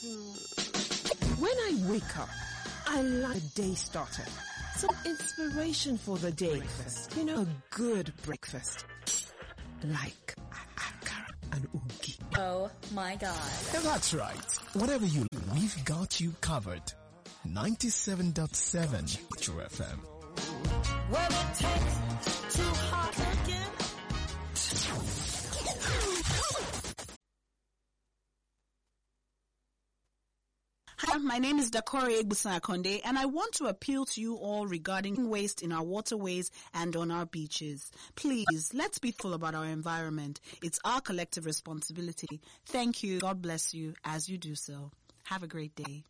When I wake up, I like the day started. Some inspiration for the day. A good breakfast. Like akara and ugi. Oh my God. That's right. Whatever you need, we've got you covered. 97.7 True FM. Well, it takes two hard again. Hi, my name is Dakori Egbusa Akonde, and I want to appeal to you all regarding waste in our waterways and on our beaches. Please, let's be full about our environment. It's our collective responsibility. Thank you. God bless you as you do so. Have a great day.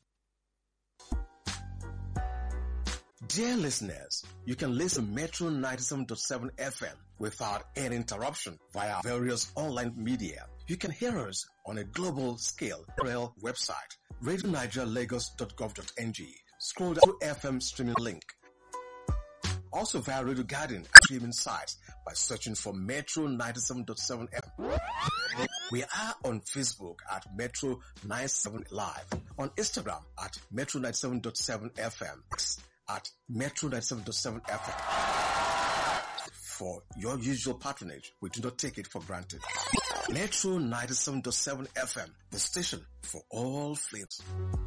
Dear listeners, you can listen to Metro 97.7 FM without any interruption via various online media. You can hear us on a global scale. Our website, radionigerialagos.gov.ng. Scroll down to FM streaming link. Also via Radio Garden and streaming sites by searching for Metro 97.7 FM. We are on Facebook at Metro 97 Live, on Instagram at Metro 97.7 FM, at Metro 97.7 FM. For your usual patronage, we do not take it for granted. Metro 97.7 FM, the station for all flavors.